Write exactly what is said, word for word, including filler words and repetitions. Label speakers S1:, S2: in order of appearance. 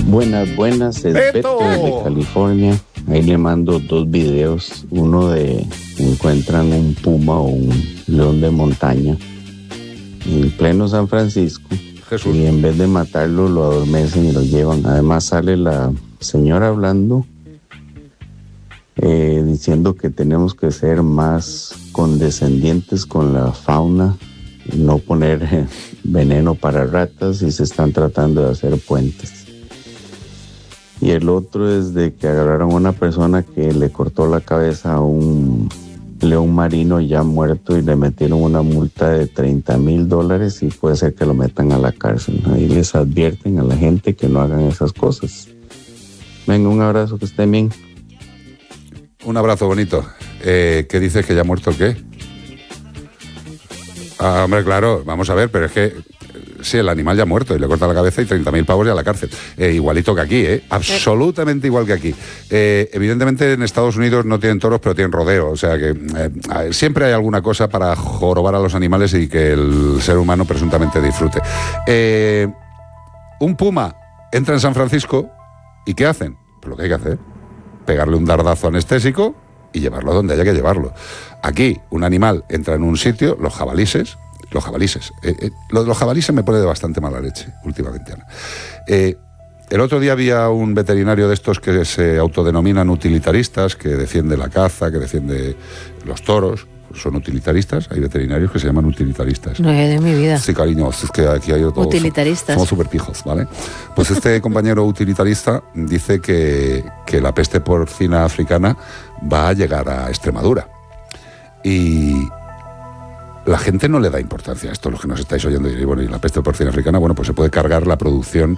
S1: Buenas, buenas, es Beto de California. Ahí le mando dos videos. Uno de encuentran un puma o un león de montaña en pleno San Francisco.
S2: Jesús.
S1: Y en vez de matarlo lo adormecen y lo llevan. Además sale la señora hablando eh, diciendo que tenemos que ser más condescendientes con la fauna y no poner eh, veneno para ratas, y se están tratando de hacer puentes. Y el otro es de que agarraron a una persona que le cortó la cabeza a un león marino ya muerto y le metieron una multa de treinta mil dólares y puede ser que lo metan a la cárcel. Ahí les advierten a la gente que no hagan esas cosas. Venga, un abrazo, que estén bien.
S2: Un abrazo bonito. Eh, ¿Qué dices, que ya ha muerto el qué? Ah, hombre, claro, vamos a ver, pero es que sí, el animal ya ha muerto y le corta la cabeza y treinta mil pavos y a la cárcel. Eh, igualito que aquí, ¿eh? Absolutamente igual que aquí. Eh, evidentemente en Estados Unidos no tienen toros, pero tienen rodeo. O sea que eh, siempre hay alguna cosa para jorobar a los animales y que el ser humano presuntamente disfrute. Eh, un puma entra en San Francisco y ¿qué hacen? Pues lo que hay que hacer, pegarle un dardazo anestésico y llevarlo a donde haya que llevarlo. Aquí un animal entra en un sitio, los jabalíes... Los jabalíes. Eh, eh, lo de los jabalíes me pone de bastante mala leche últimamente, Ana. Eh, el otro día había un veterinario de estos que se autodenominan utilitaristas, que defiende la caza, que defiende los toros. Son utilitaristas. Hay veterinarios que se llaman utilitaristas.
S3: No es de mi vida.
S2: Sí, cariño, es que aquí hay otros.
S3: Utilitaristas.
S2: Somos súper pijos, ¿vale? Pues este compañero utilitarista dice que, que la peste porcina africana va a llegar a Extremadura. Y la gente no le da importancia a esto, los que nos estáis oyendo. Y bueno, y la peste porcina africana, bueno, pues se puede cargar la producción